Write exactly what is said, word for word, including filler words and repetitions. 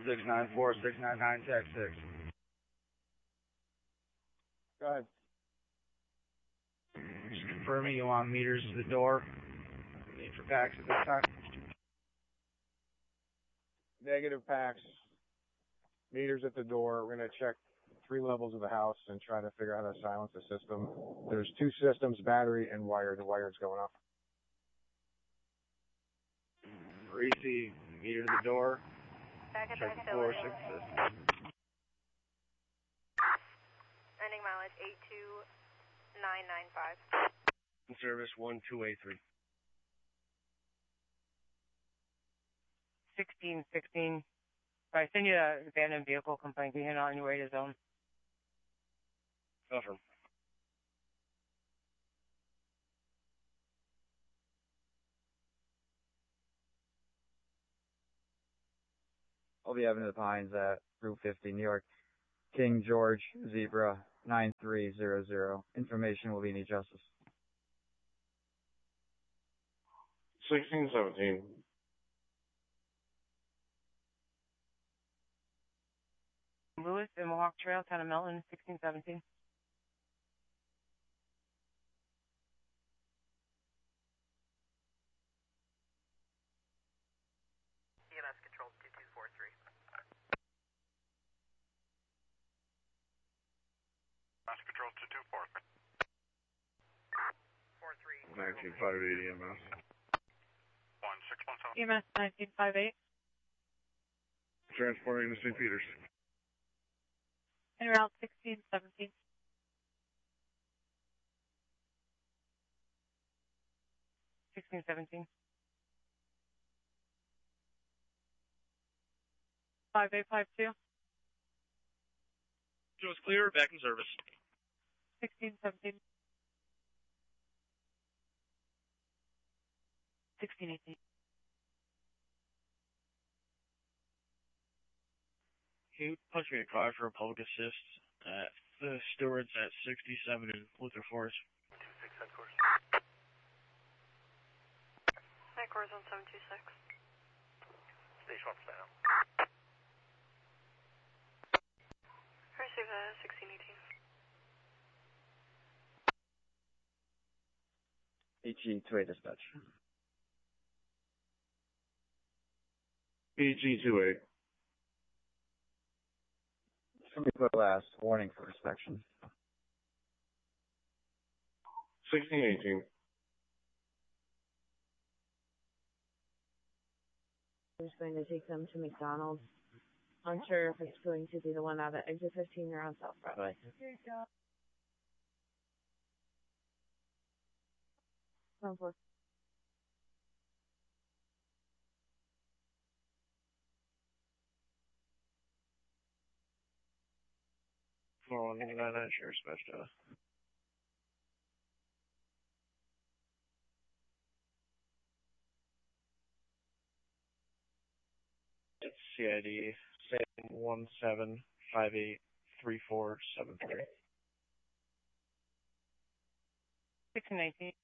six nine four, six nine nine, text six. Go ahead. Just confirming you want meters to the door. Need for packs at this time. Negative packs. Meters at the door. We're going to check three levels of the house and try to figure out how to silence the system. There's two systems, battery and wire. The wire's going off. Greasy, meter to the door. Back at Check the the floor, facility. six system. Ending mileage eight two nine nine five. Service one two eight three. sixteen sixteen. If I send you an abandoned vehicle complaint, get on your way to zone. Confirm. I'll be Avenue of the Pines at Route fifty, New York. King George, Zebra, nine three zero zero. Information will be need justice. sixteen seventeen. Lewis and Mohawk Trail, Town of Melton, sixteen seventeen. E M S control two two four three. Mass control two two four three. four three. nineteen five eight E M S. one six one seven. E M S nineteen fifty-eight. Transporting to Saint Peter's. En route sixteen seventeen. sixteen seventeen. five eight five two. Show is clear, back in service. sixteen seventeen. sixteen eighteen. Can you punch me a car for a public assist at the stewards at sixty-seven in Luther Forest? two six headquarters. Headquarters on seven two six. Station one stand. Receive that sixteen eighteen. H E two eight dispatch. E G two eight. Somebody put last warning for inspection. sixteen eighteen. I'm just going to take them to McDonald's. Unsure if it's going to be the one out at exit fifteen or on South Broadway. One four. four one nine nine, Sheriff's Dispatch. It's C I D seven one seven five eight three four seven three. sixteen eighteen.